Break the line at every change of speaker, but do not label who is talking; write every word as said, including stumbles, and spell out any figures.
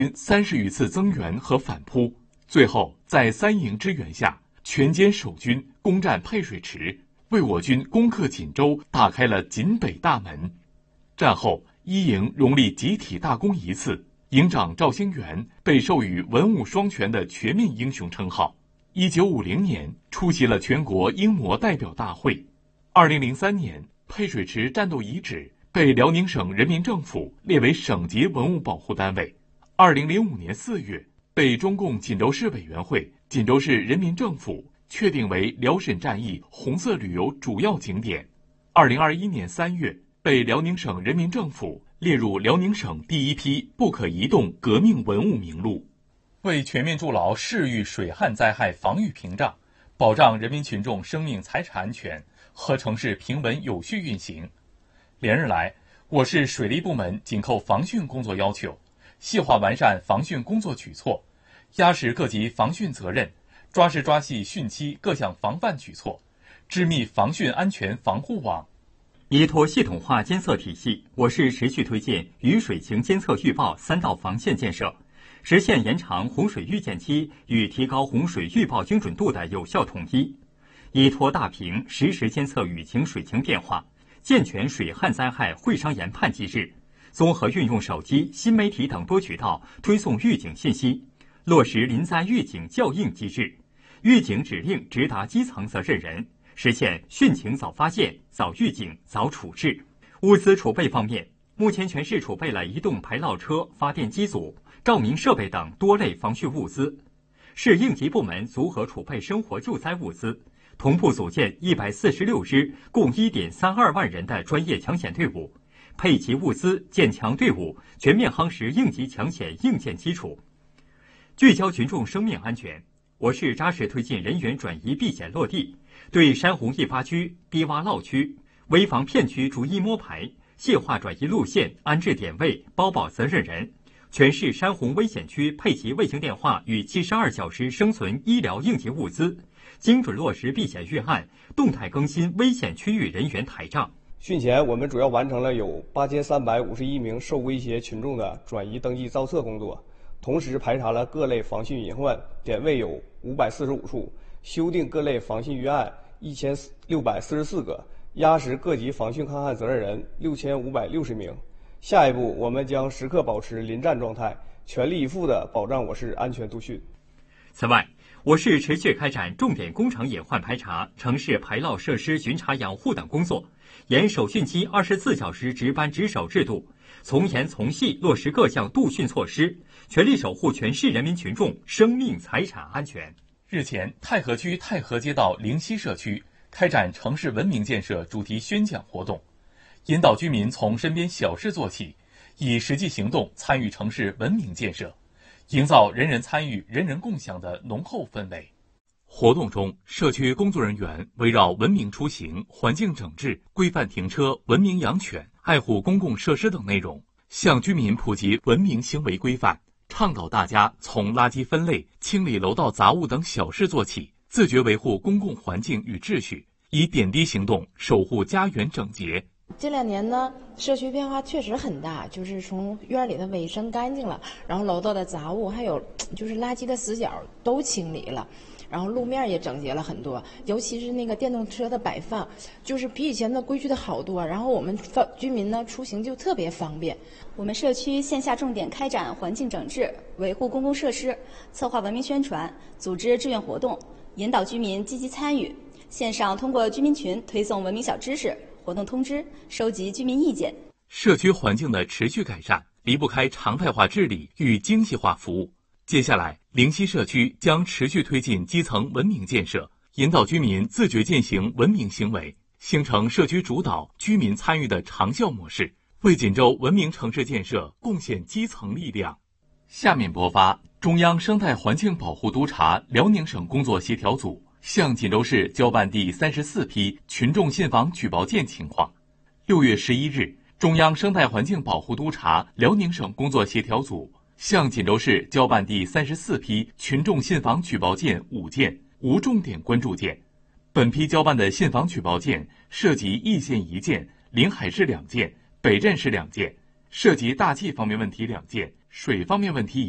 三十余次增援和反扑，最后在三营支援下，全歼守军，攻占配水池，为我军攻克锦州打开了锦北大门。战后，一营荣立集体大功一次，营长赵兴元被授予文武双全的全面英雄称号。一九五零年出席了全国英模代表大会。二零零三年，配水池战斗遗址被辽宁省人民政府列为省级文物保护单位。二零零五年四月，被中共锦州市委员会、锦州市人民政府确定为辽沈战役红色旅游主要景点。二零二一年三月，被辽宁省人民政府列入辽宁省第一批不可移动革命文物名录。为全面筑牢市域水旱灾害防御屏障，保障人民群众生命财产安全和城市平稳有序运行，连日来，我市水利部门紧扣防汛工作要求，细化完善防汛工作举措，压实各级防汛责任，抓实抓细汛期各项防范举措，织密防汛安全防护网。
依托系统化监测体系，我市持续推进雨水情监测预报三道防线建设，实现延长洪水预见期与提高洪水预报精准度的有效统一。依托大屏实时监测雨情水情变化，健全水旱灾害会商研判机制，综合运用手机、新媒体等多渠道推送预警信息，落实临灾预警校应机制，预警指令直达基层责任人，实现汛情早发现、早预警、早处置。物资储备方面，目前全市储备了移动排涝车、发电机组、照明设备等多类防汛物资。市应急部门组合储备生活救灾物资，同步组建一百四十六支共 一点三二万人的专业抢险队伍，配齐物资，建强队伍，全面夯实应急抢险硬件基础。聚焦群众生命安全，我市扎实推进人员转移避险落地，对山洪易发区、低洼涝区、危防片区逐一摸排，细化转移路线、安置点位、包保责任人。全市山洪危险区配齐卫星电话与七十二小时生存医疗应急物资，精准落实避险预案，动态更新危险区域人员台账。
汛前，我们主要完成了有八千三百五十一名受威胁群众的转移登记造册工作，同时排查了各类防汛隐患点位有五百四十五处，修订各类防汛预案一千六百四十四个，压实各级防汛抗旱责任人六千五百六十名。下一步，我们将时刻保持临战状态，全力以赴地保障我市安全度汛。
此外，我市持续开展重点工程隐患排查、城市排涝设施巡查养护等工作，严守汛期二十四小时值班值守制度，从严从细落实各项杜汛措施，全力守护全市人民群众生命财产安全。
日前，太和区太和街道灵溪社区开展城市文明建设主题宣讲活动，引导居民从身边小事做起，以实际行动参与城市文明建设，营造人人参与、人人共享的浓厚氛围。活动中，社区工作人员围绕文明出行、环境整治、规范停车、文明养犬、爱护公共设施等内容，向居民普及文明行为规范，倡导大家从垃圾分类、清理楼道杂物等小事做起，自觉维护公共环境与秩序，以点滴行动守护家园整洁。
这两年呢，社区变化确实很大，就是从院里的卫生干净了，然后楼道的杂物还有就是垃圾的死角都清理了，然后路面也整洁了很多，尤其是那个电动车的摆放，就是比以前的规矩的好多，然后我们居民呢出行就特别方便。
我们社区线下重点开展环境整治，维护公共设施，策划文明宣传，组织志愿活动，引导居民积极参与，线上通过居民群推送文明小知识、活动通知，收集居民意见。
社区环境的持续改善离不开常态化治理与精细化服务。接下来，灵溪社区将持续推进基层文明建设，引导居民自觉践行文明行为，形成社区主导、居民参与的长效模式，为锦州文明城市建设贡献基层力量。下面播发中央生态环境保护督察辽宁省工作协调组向锦州市交办第三十四批群众信访举报件情况。六月十一日，中央生态环境保护督察辽宁省工作协调组向锦州市交办第三十四批群众信访举报件五件，无重点关注件。本批交办的信访举报件涉及易县一件、临海市两件、北镇市两件，涉及大气方面问题两件，水方面问题